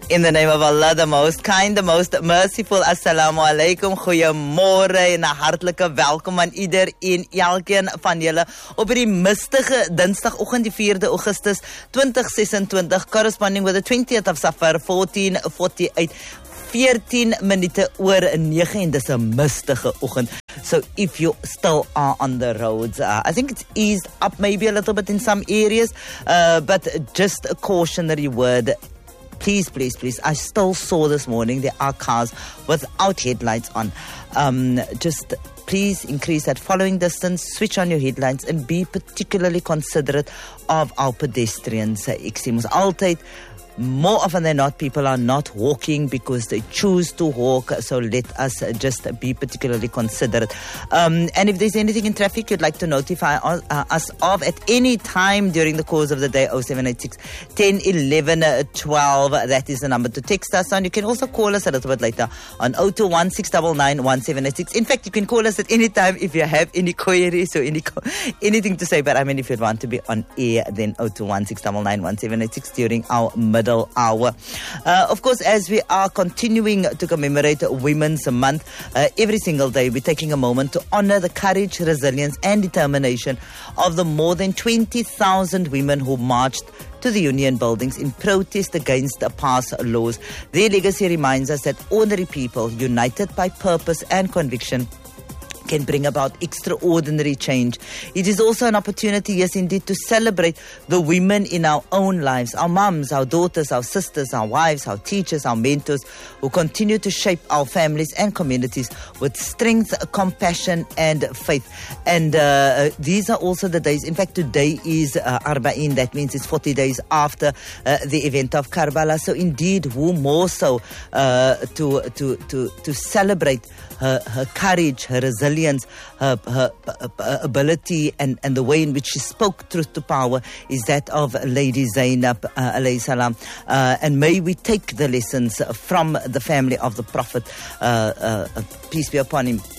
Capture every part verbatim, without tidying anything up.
In the name of Allah, the most kind, the most merciful. Assalamu alaikum, goeiemorgen en 'n hartlike welkom aan ieder en elkeen van julle op hierdie mistige Dinsdagoggend, die vierde Augustus twintig sesentwintig, corresponding with the twentieth of Safar fourteen forty-eight. fourteen minute oor nine en dis 'n mistige oggend. So if you still are on the roads, uh, I think it's eased up maybe a little bit in some areas, uh, but just a cautionary word. Please, please, please. I still saw this morning there are cars without headlights on. Um, just please increase that following distance, switch on your headlights, and be particularly considerate of our pedestrians. Ek sê mos altyd, more often than not, people are not walking because they choose to walk. So let us just be particularly considerate. Um, and if there's anything in traffic you'd like to notify us, uh, us of at any time during the course of the day, oh seven eight six, ten, eleven, twelve, that is the number to text us on. You can also call us a little bit later on oh two one six nine nine one seven eight six. In fact, you can call us at any time if you have any queries or any anything to say. But I mean, if you'd want to be on air, then oh two one six nine nine one seven eight six during our middle hour. Uh, of course, as we are continuing to commemorate Women's Month, uh, every single day we're taking a moment to honor the courage, resilience and determination of the more than twenty thousand women who marched to the union buildings in protest against the past laws. Their legacy reminds us that ordinary people, united by purpose and conviction, can bring about extraordinary change. It is also an opportunity, yes indeed, to celebrate the women in our own lives, our mums, our daughters, our sisters, our wives, our teachers, our mentors, who continue to shape our families and communities with strength, compassion and faith. And uh, these are also the days, in fact today is uh, Arba'in, that means it's forty days after uh, the event of Karbala. So indeed, who more so uh, to, to, to, to celebrate her, her courage, her resilience, Her, her, her ability and, and the way in which she spoke truth to power is that of Lady Zainab uh, alayhi salam. Uh, and may we take the lessons from the family of the Prophet, uh, uh, peace be upon him,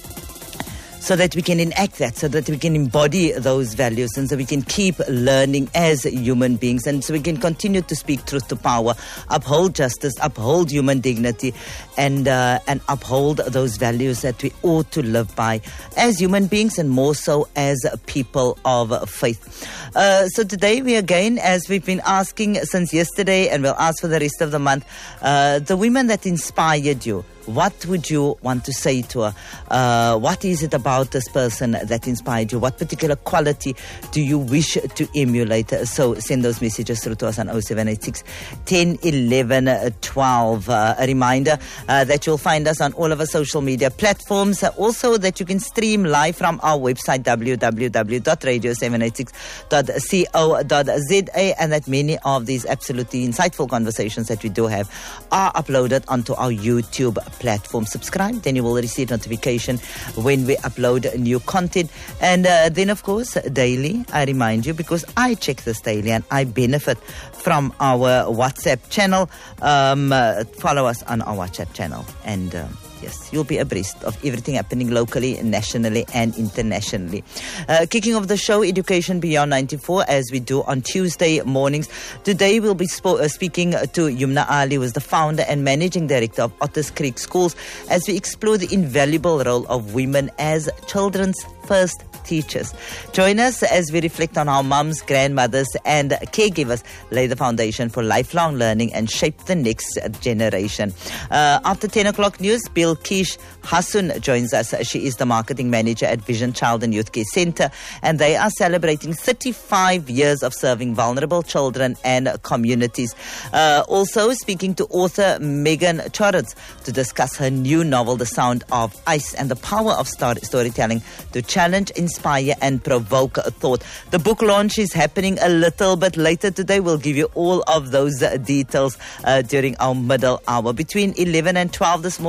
so that we can enact that, so that we can embody those values, and so we can keep learning as human beings, and so we can continue to speak truth to power, uphold justice, uphold human dignity, and uh, and uphold those values that we ought to live by as human beings, and more so as people of faith. Uh, so today we again, as we've been asking since yesterday, and we'll ask for the rest of the month, uh, the women that inspired you. What would you want to say to her? Uh, what is it about this person that inspired you? What particular quality do you wish to emulate? So send those messages through to us on oh seven eight six, ten, eleven, twelve. Uh, a reminder uh, that you'll find us on all of our social media platforms. Uh, also that you can stream live from our website w w w dot radio seven eight six dot co dot z a, and that many of these absolutely insightful conversations that we do have are uploaded onto our YouTube platform. Subscribe, then you will receive notification when we upload new content. And uh, then of course daily, I remind you, because I check this daily and I benefit from our WhatsApp channel. Um, uh, follow us on our WhatsApp channel, and uh, yes, you'll be abreast of everything happening locally, nationally and internationally. Uh, kicking off the show, Education Beyond ninety-four, as we do on Tuesday mornings. Today we'll be spo- uh, speaking to Yumna Ali, who is the founder and managing director of Otters Creek Schools, as we explore the invaluable role of women as children's first teachers. Join us as we reflect on how mums, grandmothers and caregivers lay the foundation for lifelong learning and shape the next generation. Uh, after ten o'clock news, Bilkish Hassun joins us. She is the marketing manager at Vision Child and Youth Care Centre, and they are celebrating thirty-five years of serving vulnerable children and communities. Uh, also speaking to author Megan Torrance to discuss her new novel, The Sound of Ice, and the power of story- storytelling to challenge, inspire and provoke a thought. The book launch is happening a little bit later today. We'll give you all of those uh, details uh, during our middle hour. Between eleven and twelve this morning,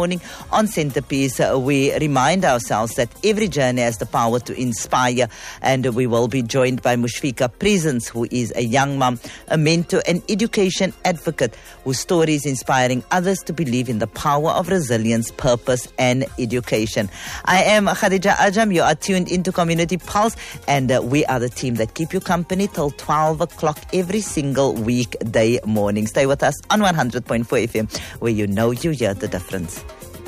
on Centerpiece, uh, we remind ourselves that every journey has the power to inspire, and we will be joined by Mushfiqah Presence, who is a young mom, a mentor, and education advocate whose story is inspiring others to believe in the power of resilience, purpose, and education. I am Khadija Ajam. You are tuned into Community Pulse, and uh, we are the team that keep you company till twelve o'clock every single weekday morning. Stay with us on one hundred point four F M, where you know you hear the difference.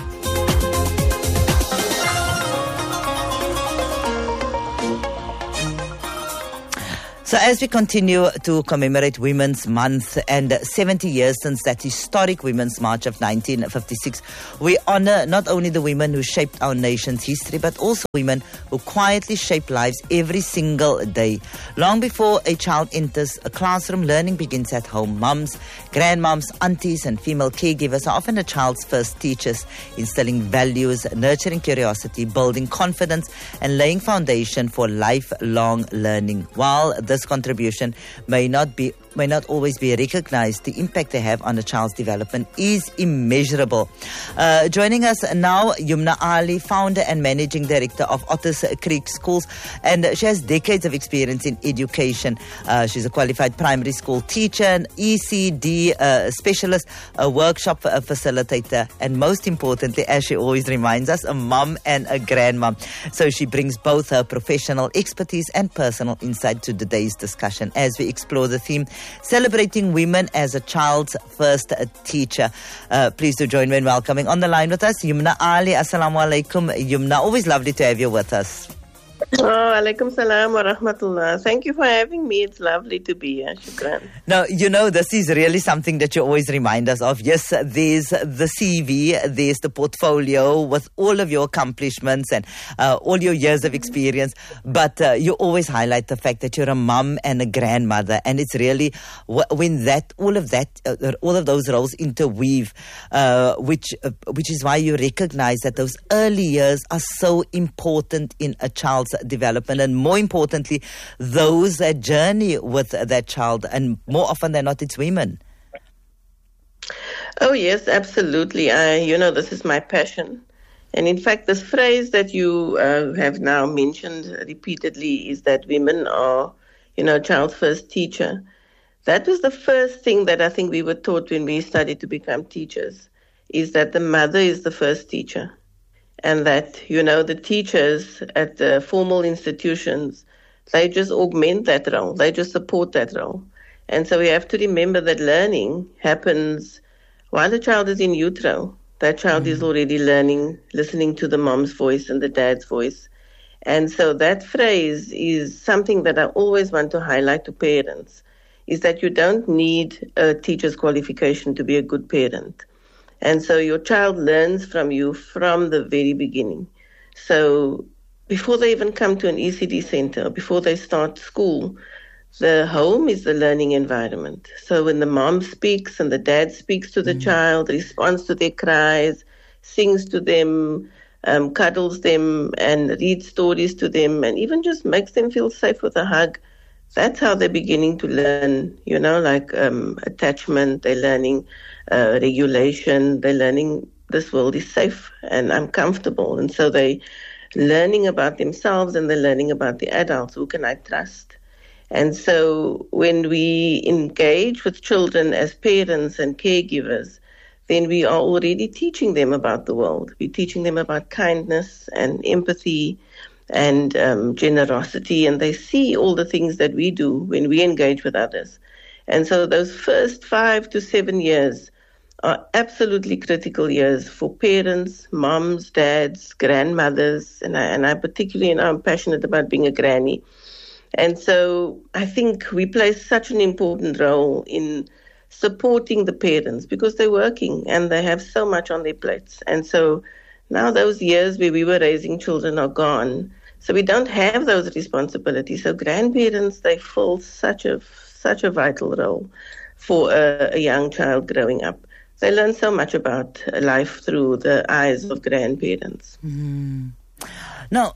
So as we continue to commemorate Women's Month and seventy years since that historic Women's March of nineteen fifty-six, we honor not only the women who shaped our nation's history, but also women who quietly shape lives every single day. Long before a child enters a classroom, learning begins at home. Mums, grandmoms, aunties, and female caregivers are often a child's first teachers, instilling values, nurturing curiosity, building confidence, and laying foundation for lifelong learning. While this contribution may not be may not always be recognized, the impact they have on a child's development is immeasurable. Uh, joining us now, Yumna Ali, founder and managing director of Otters Creek Schools, and she has decades of experience in education. Uh, she's a qualified primary school teacher, an E C D uh, specialist, a workshop uh, facilitator, and most importantly, as she always reminds us, a mum and a grandmom. So she brings both her professional expertise and personal insight to today's discussion as we explore the theme celebrating women as a child's first teacher. Uh, pleased to join me in welcoming on the line with us, Yumna Ali. Assalamu alaikum, Yumna. Always lovely to have you with us. Oh, alaikum salam wa rahmatullah. Thank you for having me. It's lovely to be here. Shukran. Now, you know, this is really something that you always remind us of. Yes, there's the C V, there's the portfolio with all of your accomplishments and uh, all your years of experience. But uh, you always highlight the fact that you're a mum and a grandmother. And it's really when that, all of that, uh, all of those roles interweave, uh, which, uh, which is why you recognize that those early years are so important in a child's development, and more importantly, those that journey with that child, and more often than not, it's women. Oh yes, absolutely. I, you know, this is my passion, and in fact, this phrase that you uh, have now mentioned repeatedly is that women are, you know, child's first teacher. That was the first thing that I think we were taught when we studied to become teachers, is that the mother is the first teacher. And that, you know, the teachers at the formal institutions, they just augment that role. They just support that role. And so we have to remember that learning happens while the child is in utero. That child mm-hmm. is already learning, listening to the mom's voice and the dad's voice. And so that phrase is something that I always want to highlight to parents, is that you don't need a teacher's qualification to be a good parent. And so your child learns from you from the very beginning. So before they even come to an E C D center, before they start school, the home is the learning environment. So when the mom speaks and the dad speaks to the mm. child, responds to their cries, sings to them, um, cuddles them, and reads stories to them, and even just makes them feel safe with a hug, that's how they're beginning to learn, you know, like um, attachment, they're learning uh, regulation, they're learning this world is safe and I'm comfortable. And so they're learning about themselves and they're learning about the adults. Who can I trust? And so when we engage with children as parents and caregivers, then we are already teaching them about the world. We're teaching them about kindness and empathy and um, generosity, and they see all the things that we do when we engage with others. And so those first five to seven years are absolutely critical years for parents, moms, dads, grandmothers, and I, and I particularly, you know, I'm passionate about being a granny. And so I think we play such an important role in supporting the parents because they're working and they have so much on their plates. And so now those years where we were raising children are gone. So we don't have those responsibilities. So grandparents, they fill such a such a vital role for a, a young child growing up. They learn so much about life through the eyes of grandparents. Mm. Now,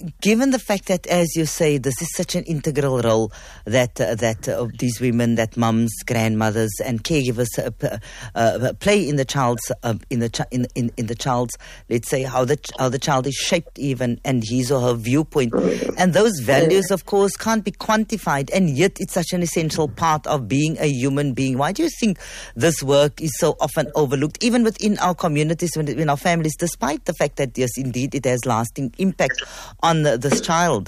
given the fact that, as you say, this is such an integral role that uh, that uh, these women, that mums, grandmothers, and caregivers uh, uh, play in the child's uh, in the ch- in, in in the child's, let's say, how the how the child is shaped, even, and his or her viewpoint, and those values, of course, can't be quantified, and yet it's such an essential part of being a human being. Why do you think this work is so often overlooked, even within our communities, within our families, despite the fact that, yes, indeed, it has lasting impact on the, this child?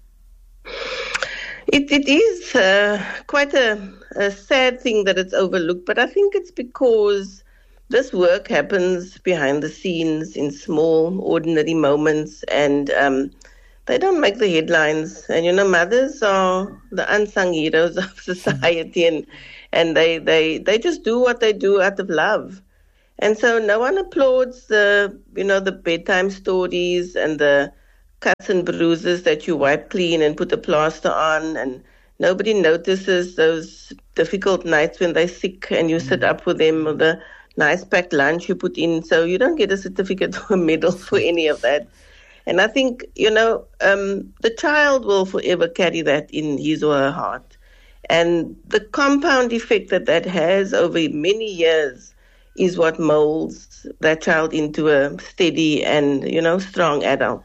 It, it is uh, quite a, a sad thing that it's overlooked, but I think it's because this work happens behind the scenes in small, ordinary moments, and um, they don't make the headlines. And, you know, mothers are the unsung heroes of society, and and they, they, they just do what they do out of love. And so no one applauds the, you know, the bedtime stories and the cuts and bruises that you wipe clean and put a plaster on, and nobody notices those difficult nights when they're sick and you mm-hmm. sit up with them, or the nice packed lunch you put in. So you don't get a certificate or a medal for any of that. And I think, you know, um, the child will forever carry that in his or her heart. And the compound effect that that has over many years is what molds that child into a steady and, you know, strong adult.